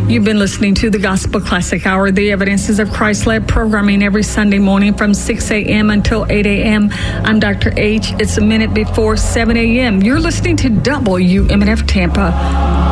You've been listening to the Gospel Classic Hour, the Evidences of Christ-led programming every Sunday morning from 6 a.m. until 8 a.m. I'm Dr. H. It's a minute before 7 a.m. You're listening to WMNF Tampa.